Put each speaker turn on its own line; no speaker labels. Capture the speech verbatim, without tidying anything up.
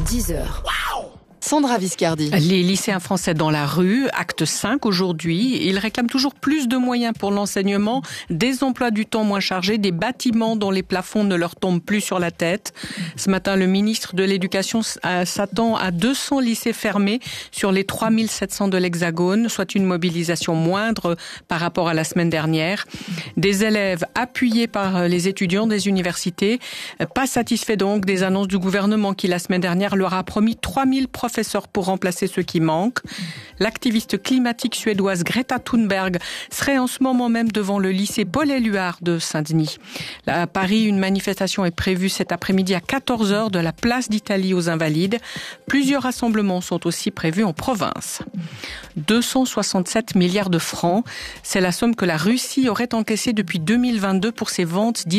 dix heures. Sandra Viscardi.
Les lycéens français dans la rue, acte cinq aujourd'hui, ils réclament toujours plus de moyens pour l'enseignement, des emplois du temps moins chargés, des bâtiments dont les plafonds ne leur tombent plus sur la tête. Ce matin, le ministre de l'Éducation s'attend à deux cents lycées fermés sur les trois mille sept cents de l'Hexagone, soit une mobilisation moindre par rapport à la semaine dernière. Des élèves appuyés par les étudiants des universités, pas satisfaits donc des annonces du gouvernement qui la semaine dernière leur a promis trois mille professeurs pour remplacer ceux qui manquent. L'activiste climatique suédoise Greta Thunberg serait en ce moment même devant le lycée Paul-Éluard de Saint-Denis. Là, à Paris, une manifestation est prévue cet après-midi à quatorze heures de la place d'Italie aux Invalides. Plusieurs rassemblements sont aussi prévus en province. deux cent soixante-sept milliards de francs, c'est la somme que la Russie aurait encaissée depuis deux mille vingt-deux pour ses ventes